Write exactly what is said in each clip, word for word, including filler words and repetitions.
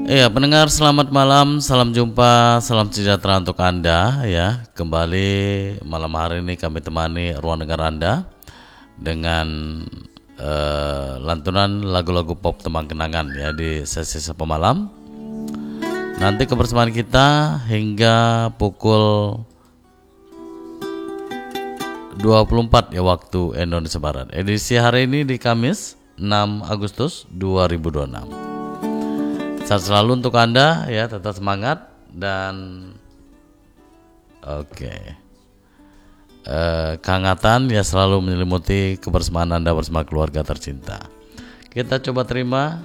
Iya, pendengar selamat malam, salam jumpa, salam sejahtera untuk Anda ya. Kembali malam hari ini kami temani ruang dengar Anda dengan uh, lantunan lagu-lagu pop tembang kenangan ya di sesi Sapa Malam. Nanti kebersamaan kita hingga pukul dua puluh empat ya waktu Indonesia Barat. Edisi hari ini di Kamis enam Agustus dua ribu dua puluh enam. Sehat selalu untuk Anda ya, tetap semangat dan oke. Okay. Eh, kehangatan ya selalu menyelimuti kebersamaan Anda bersama keluarga tercinta. Kita coba terima.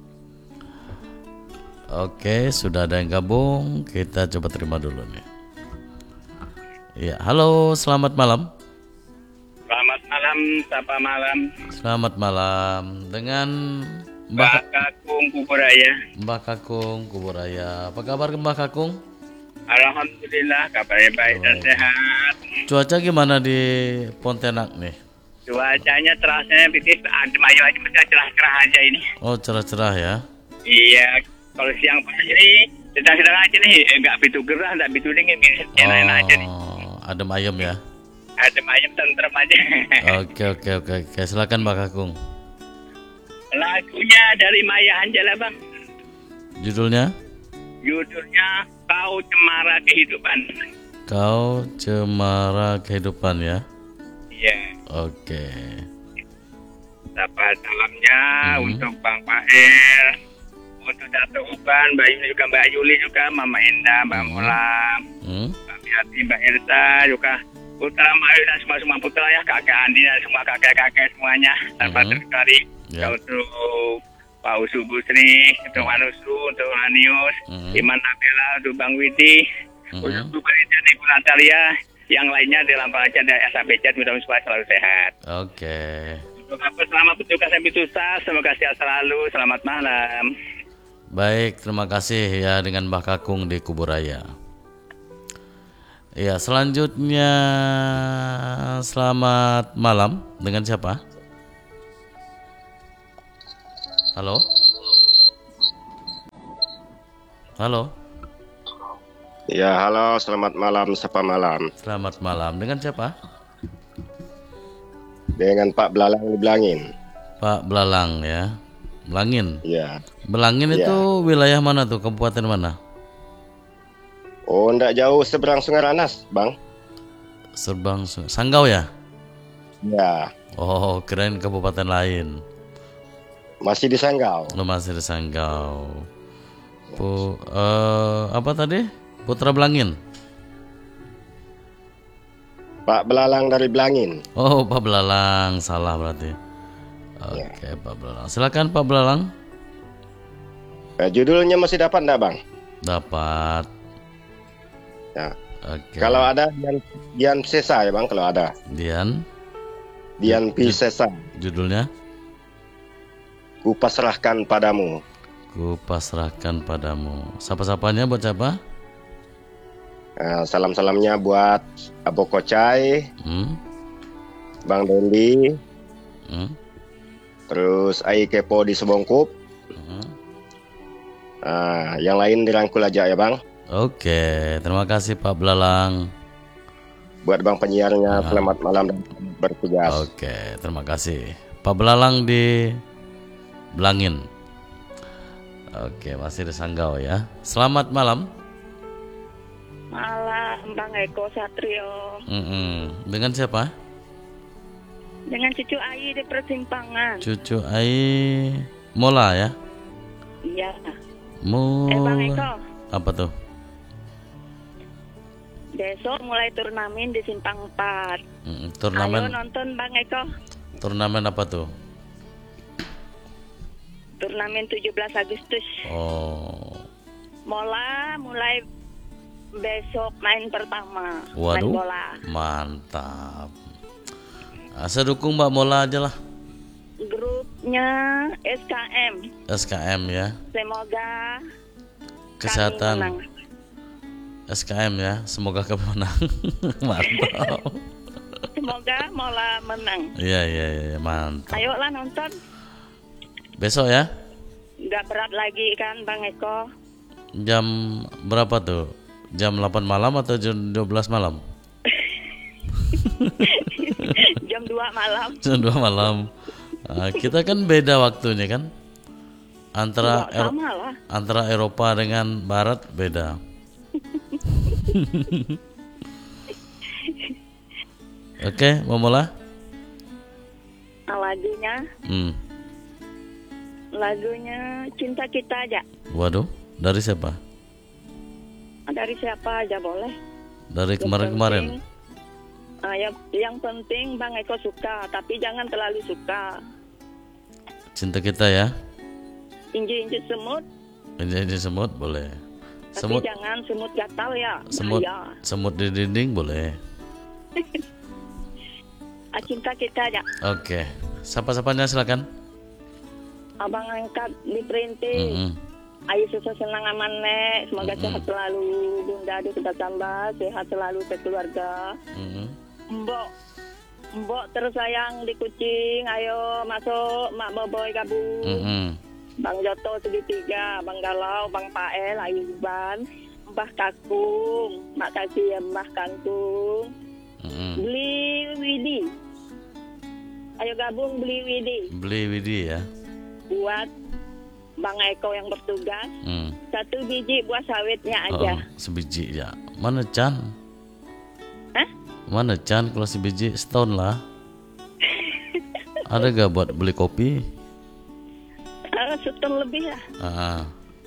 Oke, okay, sudah ada yang gabung. Kita coba terima dulu nih. Ya, halo, selamat malam. Selamat malam, Sapa Malam. Selamat malam dengan Mbak Kakung Kuburaya. Mbak Kakung Kuburaya. Apa kabar Mbak Kakung? Alhamdulillah kabarnya baik dan sehat. Cuaca gimana di Pontianak nih? Cuacanya terasnya pipis adem aja aja macam cerah-cerah aja ini. Oh, cerah-cerah ya. Iya, kalau siang panas ini sedang-sedang aja nih, enggak begitu gerah, enggak begitu dingin, enak-enak aja nih. Oh, adem ayem ya. Adem ayem tentrem aja. Oke, oke, oke. Oke, silakan Mbak Kakung. Lagunya dari Maya Anjala, Bang. Judulnya? Judulnya Kau Cemara Kehidupan. Kau Cemara Kehidupan ya. Iya. Oke. Dapat salamnya Hmm. untuk Bang Pael, untuk Dato' Uban, Mbak Yuli juga, Mbak Yuli juga, Mama Indah, Mbak Hmm. Molam, Hmm? Mbak Miati, Mbak Elsa juga, Putra Mayu dan semua-semua putra ya, kakek Andi dan semua kakek-kakek semuanya tanpa Hmm. terkecuali. Ya. Untuk Pak Usu Busri, untuk Manusu, untuk Anius, Hmm. Iman Nabila, untuk Bang Widi, Hmm. untuk Bu Rita, Ibu Natalia, yang lainnya dalam pelajaran dari S A B C, mudah-mudahan selalu sehat. Oke. Untuk apa selamat bertugas yang susah, semoga sehat selalu, selamat malam. Baik, terima kasih ya dengan Mbak Kakung di Kuburaya. Ya, selanjutnya selamat malam dengan siapa? Halo? Halo? Ya, halo, selamat malam, Sapa Malam. Selamat malam. Dengan siapa? Dengan Pak Belalang di Belangin. Pak Belalang ya. Belangin. Ya. Belangin Ya. itu wilayah mana tuh? Kabupaten mana? Oh, enggak jauh seberang Sungai Ranas, Bang. Serbang Sanggau ya? Ya, Oh, kirain kabupaten lain. masih di Sanggau. Lo masih di Sanggau. Pu, eh, apa tadi? Putra Belangin. Pak Belalang dari Belangin. Oh, Pak Belalang, salah berarti. Oke, Pak Belalang. Silakan Pak Belalang. Eh, judulnya masih dapat enggak, Bang? Dapat. Ya. Oke. Kalau ada Dian, Dian Piscesa ya, Bang, kalau ada. Dian, Dian Piscesa. judulnya Ku pasrahkan padamu. Ku pasrahkan padamu. Sapa-sapanya buat siapa? Eh, salam-salamnya buat Abo Kocai, Hmm? Bang Dendi, Hmm? terus Ai Kepo di Sebongkup. Hmm? Ah, yang lain dirangkul aja ya, Bang. Oke, terima kasih Pak Belalang. Buat Bang penyiarnya, Ah. selamat malam dan bertugas. Oke, terima kasih Pak Belalang di Belangin. Oke, masih di Sanggau ya. Selamat malam. Malam, Bang Eko Satrio. Mm-mm. Dengan siapa? Dengan cucu Ayi di persimpangan. Cucu Ai Mola ya? Iya. Mola. Eh, Bang Eko, Apa tuh? besok mulai turnamen di Simpang empat. Mm, Ayo turnamen nonton, Bang Eko. turnamen apa tuh? Turnamen tujuh belas Agustus. Oh. Mola mulai besok main pertama. Main Waduh. bola. Mantap. Ah, saya dukung Mbak Mola aja lah. Grupnya S K M. S K M ya. Semoga Kesehatan. kami menang. S K M ya. Semoga kami menang. Mantap. Semoga Mola menang. Iya, iya, iya, mantap. Ayolah nonton. Besok ya. nggak berat lagi kan Bang Eko. Jam berapa tuh? Jam delapan malam atau jam dua belas malam? Jam dua malam. Jam dua malam. Nah, kita kan beda waktunya kan? Antara Nggak Ero- sama lah. antara Eropa dengan Barat beda. Oke, mau mulai? Nah, lagunya, Hmm. lagunya Cinta Kita aja. Waduh, dari siapa? Dari siapa aja boleh. Dari Yang kemarin-kemarin. penting, ah, yang, yang penting Bang Eko suka, tapi jangan terlalu suka. Cinta kita ya. Inji-inji semut, Ini semut boleh. tapi Semut jangan semut gatal ya. semut Bahaya. semut di dinding boleh. Ah, Cinta Kita aja. Oke. Sapa-sapanya silakan. Abang angkat di perinting. Mm-mm. Ayo sukses senang aman nek. Semoga Mm-mm. sehat selalu. Bunda Adu sudah tambah sehat selalu sekeluarga. Mm-mm. Mbok, Mbok tersayang di kucing. Ayo masuk Mak Boboy gabung. Mm-mm. Bang Joto segitiga, Bang Galau, Bang Pael, Ayuban, Mbah Kakung, Mak Kasih ya Mbah Kangkung, Mm-mm. beli Widi. Ayo gabung beli Widi. Beli Widi ya. Buat Bang Eko yang bertugas, Hmm. satu biji buah sawitnya Oh, aja. sebiji ya. Mana Chan? Hah? Mana Chan kalau sebiji setahun lah. Ada gak buat beli kopi? Uh, setahun lebih lah. Ah.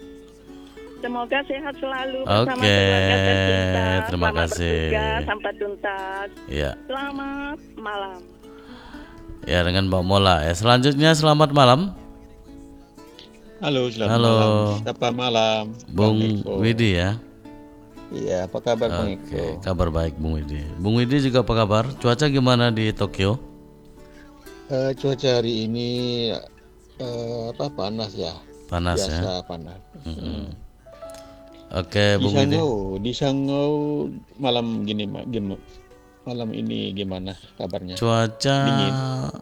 Semoga sehat selalu Oke, bersama keluarga tercinta. terima Selamat kasih. bertugas sampai tuntas. Ya. Selamat malam. Ya dengan Mbak Mola ya. Selanjutnya selamat malam Halo, selamat Halo. malam. Sapa malam, Bung Bang Eko. Widi ya. Iya, apa kabar Bang Oke, Eko? kabar baik Bung Widi. Bung Widi juga apa kabar? Cuaca gimana di Tokyo? Eh, cuaca hari ini eh, apa panas ya? Panas Biasa ya. panas. Mm-mm. Oke, Di Bung Widi. Sangau, di Sangau malam gini, Ma- gim- malam ini gimana kabarnya? Cuaca Dingin.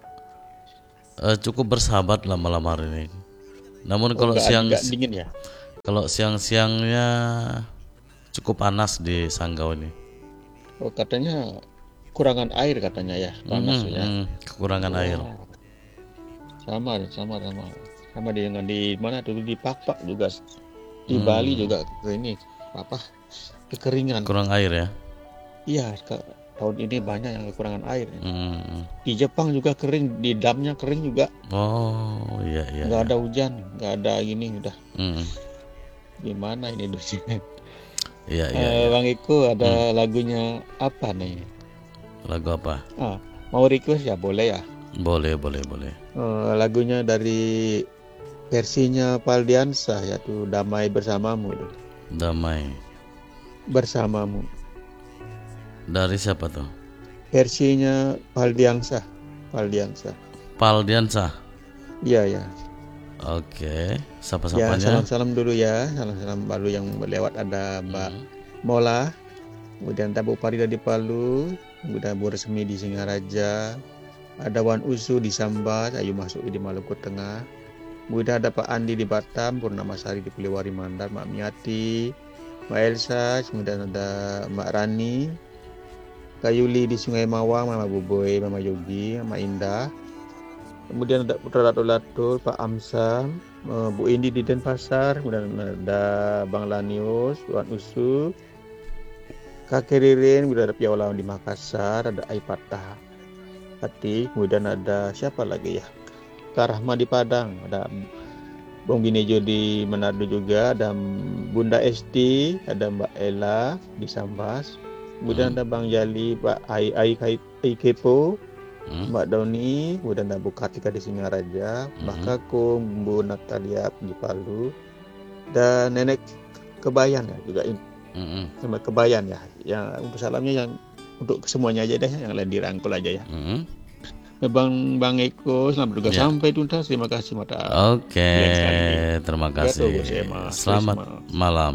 eh, cukup bersahabat lah malam hari ini. Namun Oh, kalau nggak- siang nggak dingin ya? kalau siang-siangnya cukup panas di Sanggau ini. Oh, katanya kurangan air katanya ya, panas Mm, ya. mm, kekurangan air. Oh, sama, sama, sama, sama dengan di mana dulu di Pakpak juga, di Hmm. Bali juga ke ini apa kekeringan. Kurang air ya. Iya, ke, tahun ini banyak yang kekurangan air. Mm. Di Jepang juga kering, di damnya kering juga, Oh iya iya. nggak iya. ada hujan, nggak ada gini udah. Mm. Gimana ini di sini? Iya iya. Eh, iya. Bang Eko ada lagunya apa nih? Lagu apa? Ah, mau request ya boleh ya. Boleh boleh boleh. Eh, lagunya dari versinya Paldiansa yaitu Damai Bersamamu. Damai. Bersamamu. Dari siapa tuh? Versinya Paldiansa. Paldiansa. Paldiansa. Iya ya. Oke. Ya, Sapa-sapanya. salam-salam dulu ya. Salam-salam Palu yang lewat ada Mbak Mm. Mola. Kemudian Tabu Parida di Palu. Kemudian Bu Resmi di Singaraja. Ada Wan Usu di Sambas. Ayu masuk di Maluku Tengah. Kemudian ada Pak Andi di Batam. Purnama Sari di Poliwari Mandar. Mbak Miati. Mbak Elsa. Kemudian ada Mbak Rani. Kayuli di Sungai Mawang. Mama Boboy. Mama Yogi. Mama Indah. Kemudian ada Putra Latul-Latul, Pak Amsam, eh, Bu Indi di Denpasar, kemudian ada Bang Lanius, Wan Usu, Kakek Ririn, kemudian ada Piaula di Makassar, ada Aipatah Hati, kemudian ada siapa lagi ya? Kak Rahma di Padang, ada Bung Binejo di Manado juga, ada Bunda Esti, ada Mbak Ella di Sambas, kemudian ada Bang Jali, Pak Ai Ai Kai Ai Kepo, Hmm. Mbak Doni, kemudian ada Bu Kartika di Singaraja, Mbak Mhm. Kakung, Bu Natalia di Palu, dan Nenek Kebayan ya juga ini, Mm-mm. sama Kebayan ya. Yang untuk salamnya yang untuk semuanya aja deh, yang lain dirangkul aja ya. Mm-mm. Bang Bang Eko, selamat juga Ya. sampai tuntas. Terima kasih mata. Oke, Lain kali. terima Ya, kasih. tunggu saya, Mas. Selamat Terima. malam.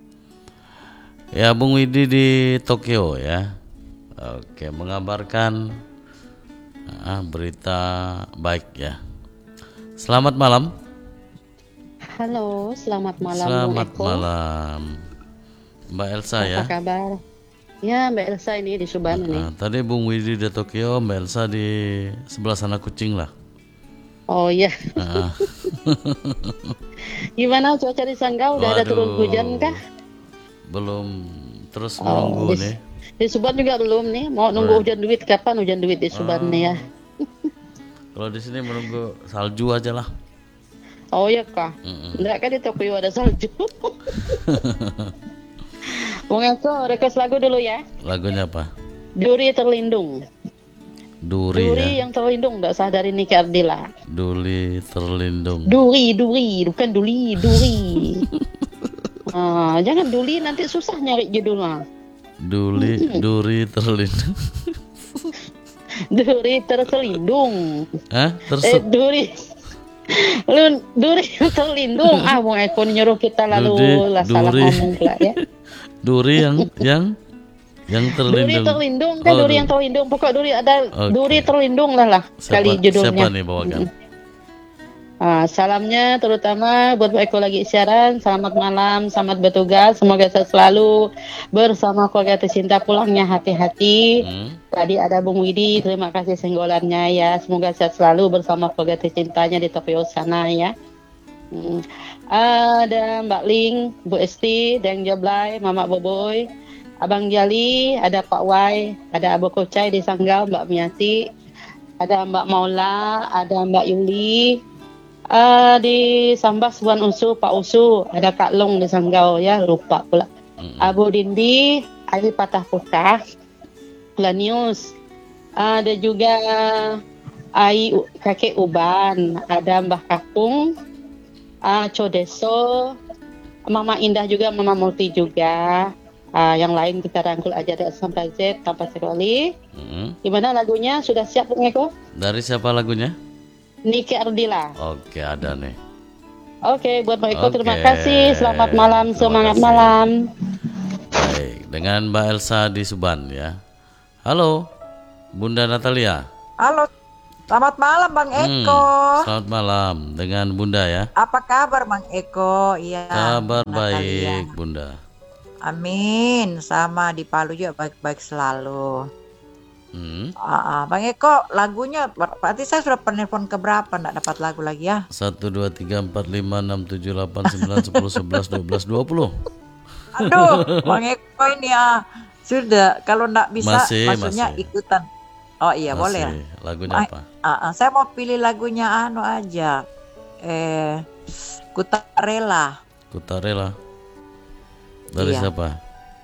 Ya, Bung Widi di Tokyo ya. Oke, mengabarkan ah, berita baik ya. Selamat malam. Halo, selamat malam Bung Selamat Eko. malam. Mbak Elsa Apa ya. kabar? Ya, Mbak Elsa ini di Subang nih. Nah, tadi Bung Widi di Tokyo, Mbak Elsa di sebelah sana Kucing lah. Oh iya. Nah, Gimana cuaca di Sanggau? Udah ada turun waduh, hujan kah? belum, terus Oh, menunggu di, nih. di Subang juga belum nih. Mau nunggu hujan duit kapan hujan duit di Subang nih ya? Kalau di sini menunggu salju aja lah. Oh iya kah? Mm-mm. Enggak kan di Tokyo ada salju. Bung Eko, request lagu dulu ya. Lagunya apa? Duri terlindung. Duri, Duri ya. yang terlindung, enggak sah dari Niki Ardila. Duri terlindung. Duri, duri, bukan duli, duri. Ah, jangan duli nanti susah nyari judulnya. Duli, duri terlindung. Duri terselindung. Hah? Eh, Terse duri. Lu duri terlindung. Ah, Bung Eko nyuruh kita lalu Duri- lah salah duri. ngomong pula ya. Duri yang yang yang Duri terlindung. terlindung kan Oh, duri du- yang terlindung. Pokok duri ada Oke. duri terlindung lah lah kali Siapa, judulnya. siapa nih bawakan? Ah, salamnya terutama buat Bu Eko lagi siaran. Selamat malam, selamat bertugas. Semoga sehat selalu bersama keluarga tercinta. Pulangnya hati-hati. Hmm? Tadi ada Bung Widi, terima kasih senggolannya ya. Semoga sehat selalu bersama keluarga tercintanya di Tokyo sana ya. Hmm. Ada Mbak Ling, Bu Esti, Deng Joblay, Mama Boboy, Abang Jali, ada Pak Wai, ada Abu Kocai di Sanggau, Mbak Miati, ada Mbak Maula, ada Mbak Yuli, uh, di Sambas Wan Usu, Pak Usu, ada Kak Long di Sanggau ya, lupa pula. Mm-mm. Abu Dindi, Ayu Patah Putah, Lanius, ada juga Ai Kakek Uban, ada Mbah Kakung, uh, Codeso, Mama Indah juga, Mama Multi juga. Uh, yang lain kita rangkul aja dari sampai Z tanpa sekali. Mm-mm. Gimana lagunya? Sudah siap Bung Eko? Dari siapa lagunya? Niki Ardila. Oke, ada nih. Oke, buat Bung Eko Oke, terima kasih. Selamat malam, terima semangat kasih. malam. Baik, dengan Mbak Elsa di Suban ya. Halo, Bunda Natalia. Halo, selamat malam Bang Hmm, Eko. selamat malam dengan Bunda ya. Apa kabar Bang Eko? Iya. Kabar Natalia. baik, Bunda. Amin. Sama di Palu juga baik-baik selalu. Hmm. Ah, ah. Bang Eko, lagunya berarti saya sudah penelpon ke berapa? Nggak dapat lagu lagi ya? satu, dua, tiga, empat, lima, enam, tujuh, delapan, sembilan, sepuluh, sebelas, dua belas, dua puluh. Aduh, Bang Eko ini ya sudah. Kalau nggak bisa, Masih, maksudnya masih. ikutan. Oh iya boleh. Masih. Lagunya Ma- apa? Ah, ah. Saya mau pilih lagunya anu aja. Eh, Ku Tak Rela. Kutarela. Dari Iya. siapa?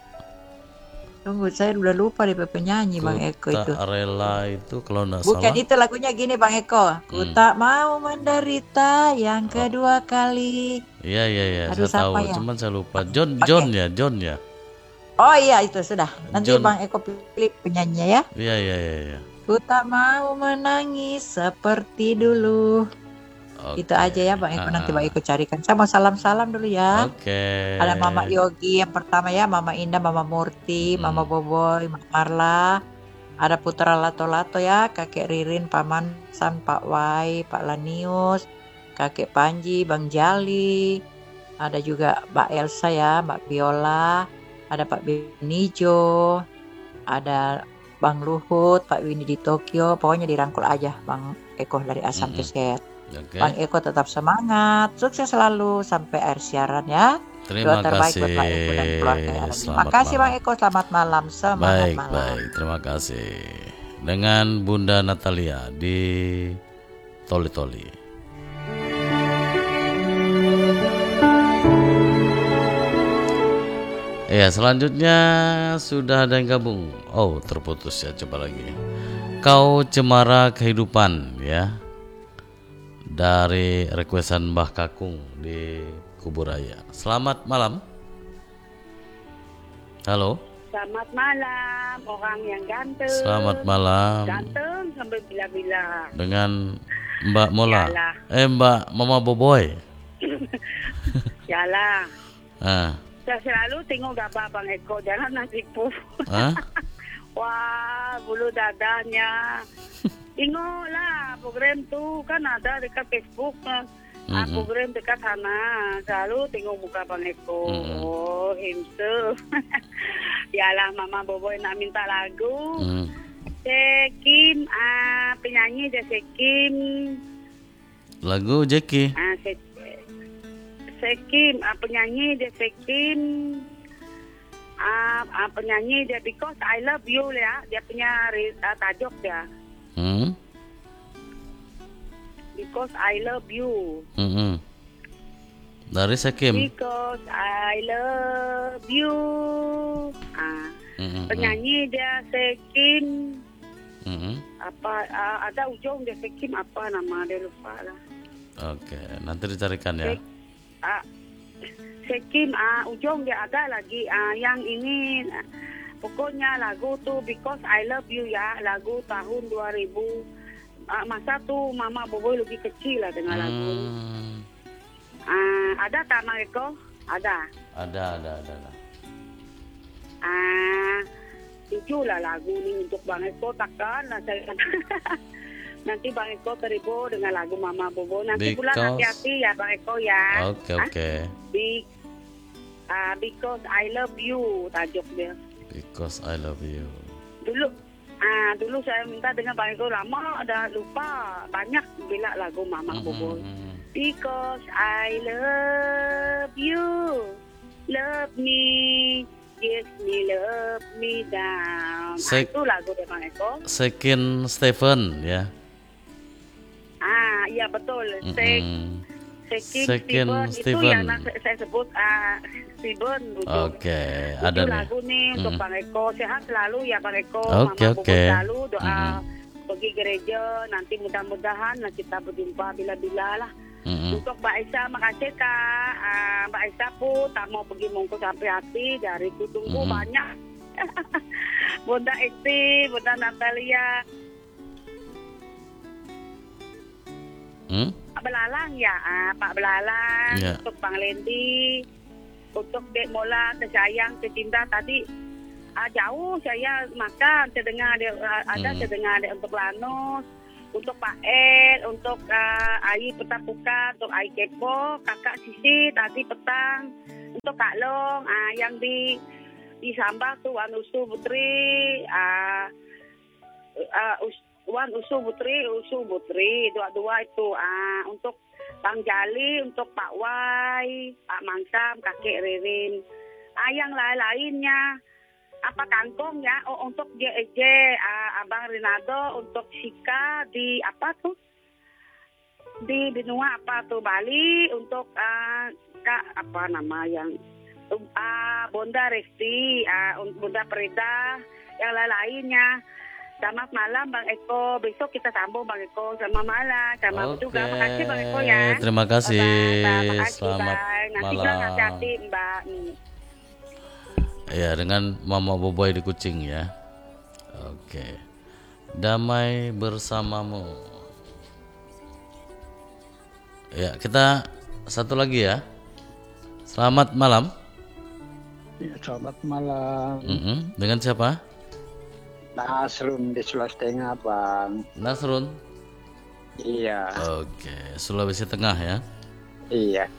Tunggu, saya udah lupa di penyanyi Bang Eko itu. Kutarela itu kalau nggak Bukan salah. itu lagunya gini Bang Eko. Ku Hmm. tak mau menderita yang kedua kali. Iya iya iya, Aduh, saya tahu. siapa ya? Cuman saya lupa. John Oke. John ya, John ya. Oh iya itu sudah. Nanti John. Bang Eko pilih penyanyinya ya. Iya iya iya. iya. Ku tak mau menangis seperti dulu. Oke. Itu aja ya Bang Eko. Nanti Ah, Bang Eko carikan. Saya mau salam-salam dulu ya. Oke. Ada Mama Yogi yang pertama ya, Mama Indah, Mama Murti, Hmm. Mama Boboy, Mama Marla. Ada Putra Lato-Lato ya, Kakek Ririn, Paman San, Pak Wai, Pak Lanius, Kakek Panji, Bang Jali. Ada juga Mbak Elsa ya, Mbak Viola. Ada Pak Benijo. Ada Bang Luhut, Pak Winnie di Tokyo. Pokoknya dirangkul aja Bang Eko dari Asam Mm-mm. Keset. Oke. Bang Eko tetap semangat, sukses selalu sampai akhir siaran ya. Terima Doa terbaik kasih. buat Bang Eko dan keluarga. Terima Selamat kasih malam. Bang Eko, selamat malam, semangat Baik, malam. baik. Terima kasih. Dengan Bunda Natalia di Toli-Toli. Ya, selanjutnya sudah ada yang gabung. Oh, terputus ya, coba lagi. Kau Cemara Kehidupan ya. Dari requestan Mbah Kakung di Kuburaya. Selamat malam. Halo. Selamat malam, orang yang ganteng. Selamat malam. Ganteng sampai bila-bila. Dengan Mbak Mola. Yalah. Eh Mbak Mama Boboy. Yalah. Ah, Saya selalu tengok gambar Bang Eko, jangan nanti puf. ah? Wah, bulu dadanya. Tengoklah program tu kan ada dekat Facebook. Aku Mm-mm. kirim dekat sana, selalu tengok muka Bang Eko. Mm-mm. Oh, himse. Yalah, Mama Boboy nak minta lagu. Mm. Sekim, ah, penyanyi dia Sekim. Lagu Jackie. Ah, se Sekim, ah, penyanyi dia Sekim. Ah, ah, penyanyi dia Because I Love You ya, dia punya uh, tajuk dia. Hmm. Because I Love You. Mm-mm. Dari Sekim. Because I Love You. Ah, Mm-mm. penyanyi dia Sekim. Mm-mm. Apa ah, ada ujung dia Sekim apa nama dia lupa lah. Oke, nanti dicarikan ya. Sek- ah, Sekim ah, ujung dia ada lagi ah, yang ini ah, pokoknya lagu tuh Because I Love You ya, lagu tahun dua ribu. Ah, masa tuh Mama Boboy lebih kecil lah dengan lagu ini. Hmm. Ah, ada tak Mang Eko? Ada. Ada, ada, ada, ada. Ah, tujuh lah lagu ini untuk Bang Eko takkan lah saya. Nanti Bang Eko terhibur dengan lagu Mama Bobo. Nanti pulang Because- hati-hati ya Bang Eko ya. Oke, Ah, oke. Be- ah, Because I Love You tajuk dia. Because I love you. Dulu ah dulu saya minta dengan Bang Eko lama ada lupa banyak bila lagu Mama Bobo. Mm-mm. Because I love you, love me, yes me, love me down. Ah, Sek- itu lagu dia Bang Eko. Sekin Stephen ya. Ah, iya betul. Sek, Mm-mm. Sekin Sekin Steven, itu Steven. yang nak- saya sebut ah Steven. Oke, Itu ada nih. lagu nih untuk Mm-mm. Bang Eko. Sehat selalu ya Bang Eko. Oke, Mama Bobo oke. selalu doa Mm-mm. pergi gereja. Nanti mudah-mudahan lah kita berjumpa bila-bila lah. Mm-mm. Untuk Mbak Aisyah, makasih Kak. Ah, Mbak Aisyah pun tak mau pergi mongko sampai hati. Dari ku tunggu Mm-mm. banyak. Bunda Esti, Bunda Natalia. Hmm? Pak Belalang ya, ah, Pak Belalang. Ya. Untuk Bang Lendi. Untuk Dek Mola, tersayang, tercinta tadi. Ah, jauh saya makan, terdengar dia, ah, ada Mm. terdengar dia untuk Lanus. Untuk Pak El, untuk uh, Ai Petapuka, untuk Ai Kepo, Kakak Sisi tadi petang, untuk Kak Long, uh, yang di di Sambal tuh Wan Usu Putri, uh, uh, Us- Wan Usu Putri, Usu Putri, dua-dua itu, uh, untuk Bang Jali, untuk Pak Wai, Pak Mangsam, Kakek Ririn, uh, yang lain-lainnya. Apa kangkung ya, oh, untuk J J, uh, Abang Rinaldo, untuk Sika di apa tuh, di benua apa tuh Bali, untuk uh, Kak apa nama yang uh, Bonda Resti, uh, Bonda Preda, yang lain-lainnya. Selamat malam Bang Eko, besok kita sambung Bang Eko, selamat malam, selamat Oke. juga, makasih Bang Eko ya. Terima kasih. Bye-bye, Mbak. Makasih, Selamat bye. Nanti malam. bilang hati-hati Mbak. Hmm. Ya, dengan Mama Boboy di Kucing ya. Oke. Damai bersamamu. Ya, kita satu lagi ya. Selamat malam. Ya, selamat malam. Mm-mm. Dengan siapa? Nasrun di Sulawesi Tengah, Bang. Nasrun. Iya, Oke, Sulawesi Tengah ya. iya.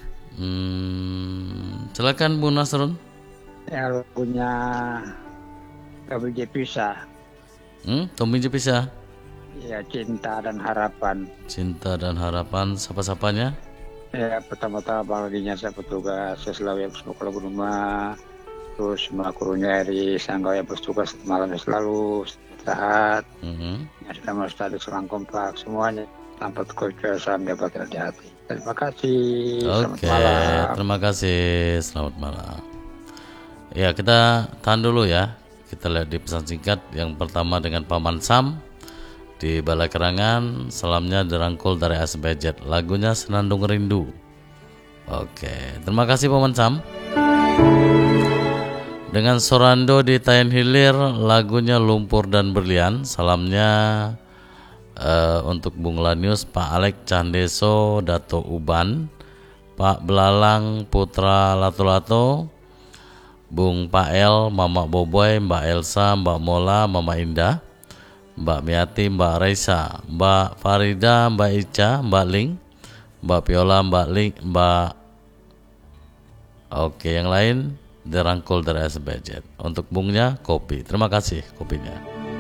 Hmm, silakan Bu Nasrun. Ya, lagunya W J Pisa. Hmm, Tommy Jepisa. Ya, Cinta dan Harapan. Cinta dan Harapan, sapa-sapanya. Ya, pertama-tama Bang lagi nyasa petugas selalu yang semua kalau rumah. Terus semua kurunya dari Sanggau yang bertugas malam selalu sehat. Mhm. Ya, sudah melestari selang kompak semuanya. Tanpa kekecualian dapat hati-hati. Terima kasih. Selamat Oke, malam. terima kasih. Selamat malam. Ya, kita tahan dulu ya. Kita lihat di pesan singkat. Yang pertama dengan Paman Sam di Balai Kerangan. Salamnya dirangkul dari A S B Z. Lagunya Senandung Rindu. Oke, terima kasih Paman Sam. Dengan Sorando di Tayan Hilir, lagunya Lumpur dan Berlian. Salamnya uh, untuk Bung Lanius, Pak Alek Candeso, Dato Uban, Pak Belalang Putra Lato-Lato, Bung Pael, Mama Boboy, Mbak Elsa, Mbak Mola, Mama Indah, Mbak Miati, Mbak Raisa, Mbak Farida, Mbak Ica, Mbak Ling, Mbak Viola, Mbak Ling, Mbak. Oke, yang lain dirangkul dari S B Z. Untuk bungnya kopi. Terima kasih kopinya.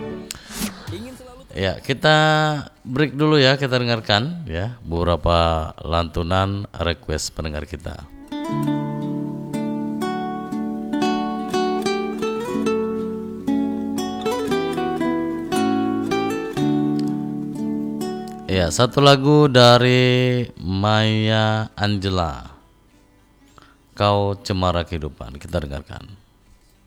Ya, kita break dulu ya, kita dengarkan ya beberapa lantunan request pendengar kita. Ya, satu lagu dari Maya Angela, Kau Cemara Kehidupan, kita dengarkan.